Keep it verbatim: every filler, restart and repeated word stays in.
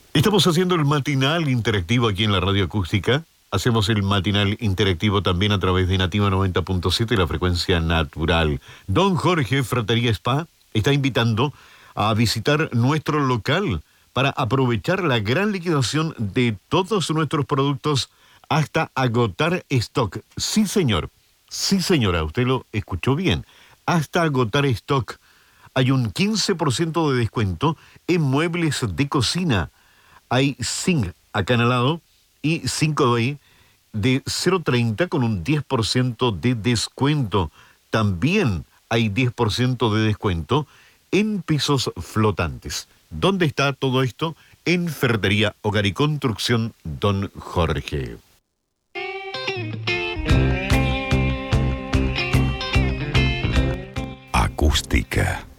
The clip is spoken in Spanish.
Estamos haciendo el matinal interactivo aquí en la radio acústica. Hacemos el matinal interactivo también a través de Nativa noventa punto siete y la frecuencia natural. Don Jorge Fratería Spa está invitando a visitar nuestro local para aprovechar la gran liquidación de todos nuestros productos hasta agotar stock. Sí, señor. Sí, señora, usted lo escuchó bien. Hasta agotar stock. Hay un quince por ciento de descuento en muebles de cocina. Hay zinc acanalado y cinco D de cero treinta con un diez por ciento de descuento. También hay diez por ciento de descuento en pisos flotantes. ¿Dónde está todo esto? En Ferretería Hogar y Construcción Don Jorge. Acústica.